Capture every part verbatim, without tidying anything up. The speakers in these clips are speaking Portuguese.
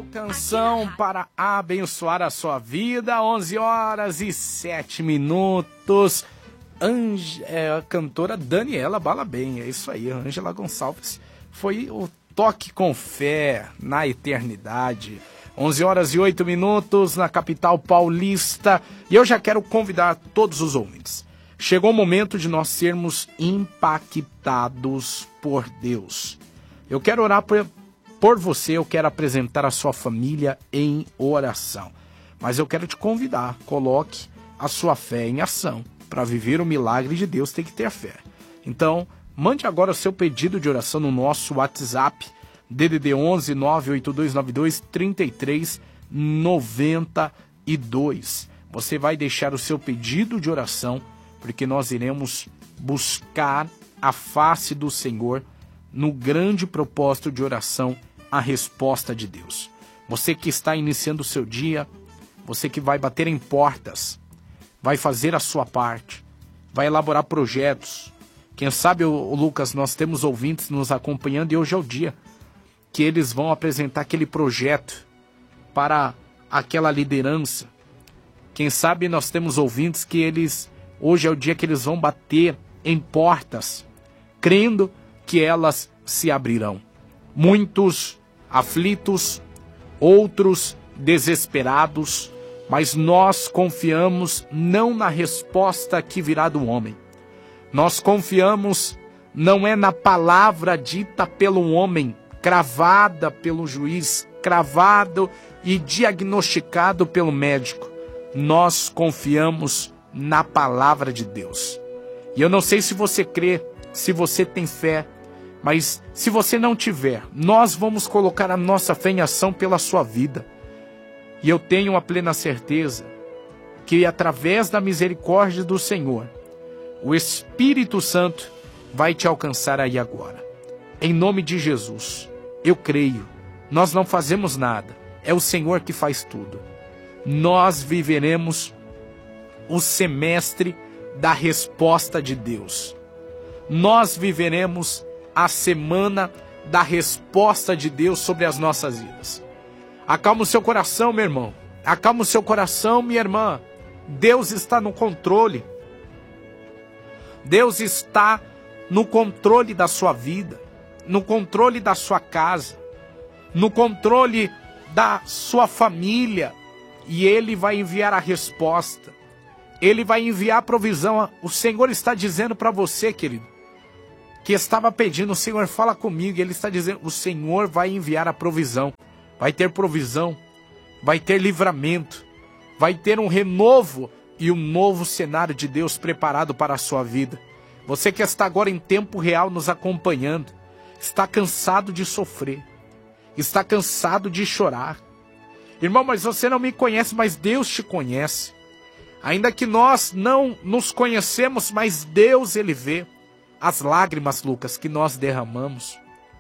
Canção para abençoar a sua vida, onze horas e sete minutos. Ange, é, a cantora Daniela Balabem, é isso aí, Ângela Gonçalves. Foi o Toque com Fé na Eternidade. onze horas e oito minutos na capital paulista. E eu já quero convidar todos os ouvintes. Chegou o momento de nós sermos impactados por Deus. Eu quero orar por, por você, eu quero apresentar a sua família em oração. Mas eu quero te convidar, coloque a sua fé em ação. Para viver o milagre de Deus tem que ter fé. Então, mande agora o seu pedido de oração no nosso WhatsApp, D D D onze, nove oito dois nove dois, três três nove dois. Você vai deixar o seu pedido de oração, porque nós iremos buscar a face do Senhor no grande propósito de oração, a resposta de Deus. Você que está iniciando o seu dia, você que vai bater em portas, vai fazer a sua parte, vai elaborar projetos. Quem sabe, o Lucas, nós temos ouvintes nos acompanhando e hoje é o dia que eles vão apresentar aquele projeto para aquela liderança. Quem sabe nós temos ouvintes que eles, hoje é o dia que eles vão bater em portas, crendo que elas se abrirão. Muitos aflitos, outros desesperados, mas nós confiamos não na resposta que virá do homem. Nós confiamos não é na palavra dita pelo homem, cravada pelo juiz, cravado e diagnosticado pelo médico. Nós confiamos na palavra de Deus. E eu não sei se você crê, se você tem fé, mas se você não tiver, nós vamos colocar a nossa fé em ação pela sua vida. E eu tenho a plena certeza que através da misericórdia do Senhor, o Espírito Santo vai te alcançar aí agora. Em nome de Jesus, eu creio, nós não fazemos nada, é o Senhor que faz tudo. Nós viveremos o semestre da resposta de Deus. Nós viveremos a semana da resposta de Deus sobre as nossas vidas. Acalma o seu coração, meu irmão. Acalma o seu coração, minha irmã. Deus está no controle. Deus está no controle da sua vida, no controle da sua casa, no controle da sua família. E Ele vai enviar a resposta. Ele vai enviar a provisão. O Senhor está dizendo para você, querido, que estava pedindo, o Senhor fala comigo, e Ele está dizendo, o Senhor vai enviar a provisão. Vai ter provisão, vai ter livramento, vai ter um renovo e um novo cenário de Deus preparado para a sua vida. Você que está agora em tempo real nos acompanhando, está cansado de sofrer, está cansado de chorar. Irmão, mas você não me conhece, mas Deus te conhece. Ainda que nós não nos conhecemos, mas Deus, Ele vê as lágrimas, Lucas, que nós derramamos,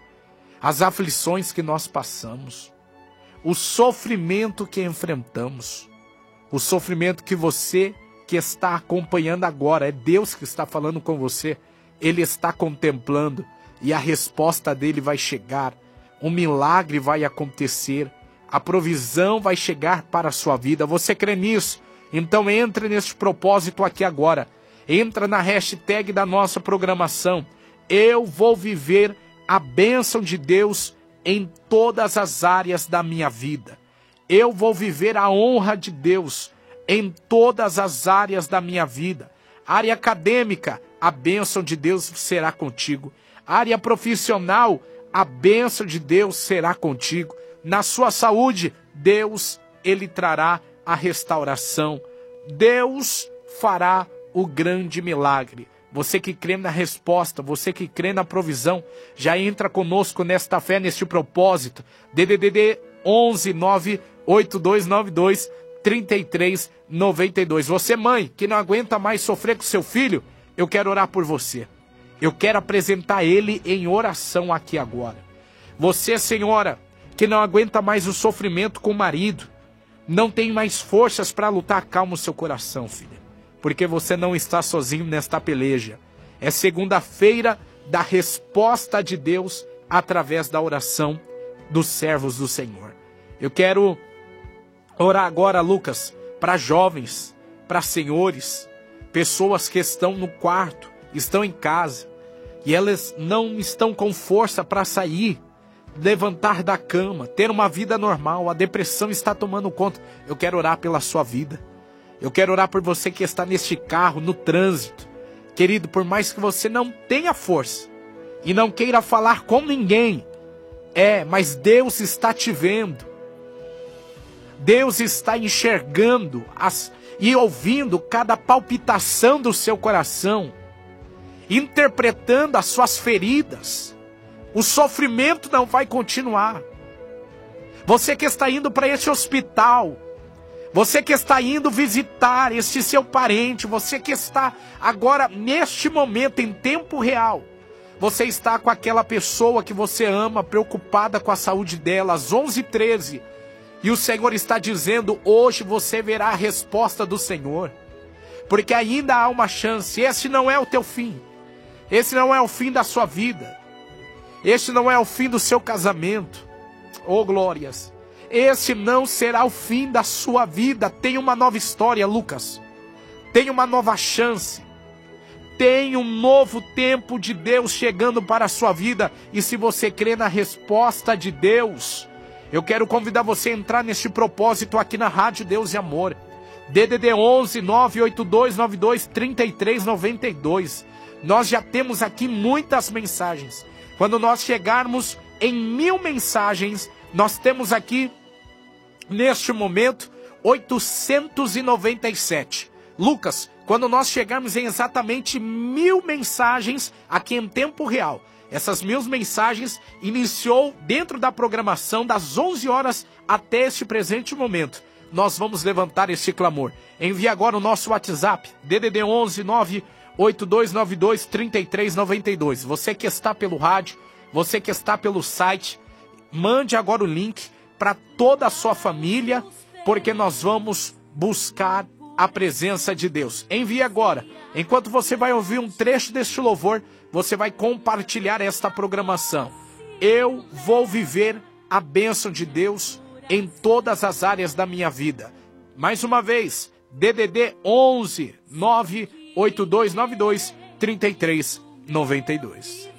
as aflições que nós passamos, o sofrimento que enfrentamos, o sofrimento que você que está acompanhando agora, é Deus que está falando com você, Ele está contemplando e a resposta dele vai chegar, um milagre vai acontecer, a provisão vai chegar para a sua vida. Você crê nisso? Então entre neste propósito aqui agora. Entra na hashtag da nossa programação. Eu vou viver a bênção de Deus em todas as áreas da minha vida. Eu vou viver a honra de Deus em todas as áreas da minha vida. Área acadêmica, a bênção de Deus será contigo. Área profissional, a bênção de Deus será contigo. Na sua saúde, Deus, Ele trará a restauração. Deus fará o grande milagre. Você que crê na resposta, você que crê na provisão, já entra conosco nesta fé, neste propósito. D D D onze, nove oito dois nove dois, três três nove dois. Você, mãe, que não aguenta mais sofrer com seu filho, eu quero orar por você. Eu quero apresentar ele em oração aqui agora. Você, senhora, que não aguenta mais o sofrimento com o marido, não tem mais forças para lutar, calma o seu coração, filha. Porque você não está sozinho nesta peleja. É segunda-feira da resposta de Deus através da oração dos servos do Senhor. Eu quero orar agora, Lucas, para jovens, para senhores, pessoas que estão no quarto, estão em casa, e elas não estão com força para sair, levantar da cama, ter uma vida normal, a depressão está tomando conta. Eu quero orar pela sua vida. Eu quero orar por você que está neste carro, no trânsito. Querido, por mais que você não tenha força e não queira falar com ninguém, é, mas Deus está te vendo. Deus está enxergando as, e ouvindo cada palpitação do seu coração, interpretando as suas feridas. O sofrimento não vai continuar. Você que está indo para esse hospital, você que está indo visitar este seu parente, você que está agora, neste momento, em tempo real, você está com aquela pessoa que você ama, preocupada com a saúde dela, às onze e treze, e o Senhor está dizendo, hoje você verá a resposta do Senhor, porque ainda há uma chance. Esse não é o teu fim, esse não é o fim da sua vida, esse não é o fim do seu casamento, oh glórias, esse não será o fim da sua vida. Tem uma nova história, Lucas, tem uma nova chance, tem um novo tempo de Deus chegando para a sua vida, e se você crê na resposta de Deus, eu quero convidar você a entrar neste propósito aqui na Rádio Deus e Amor. D D D onze, nove oito dois nove dois, três três nove dois. Nós já temos aqui muitas mensagens. Quando nós chegarmos em mil mensagens, nós temos aqui, neste momento, oitocentos e noventa e sete. Lucas, quando nós chegarmos em exatamente mil mensagens aqui em tempo real, essas mil mensagens iniciou dentro da programação das onze horas até este presente momento. Nós vamos levantar este clamor. Envie agora o nosso WhatsApp, D D D onze, nove oito dois nove dois, três três nove dois. Você que está pelo rádio, você que está pelo site, mande agora o link para toda a sua família, porque nós vamos buscar a presença de Deus. Envie agora. Enquanto você vai ouvir um trecho deste louvor, você vai compartilhar esta programação. Eu vou viver a bênção de Deus em todas as áreas da minha vida. Mais uma vez, D D D onze, nove oito dois nove dois, três três nove dois.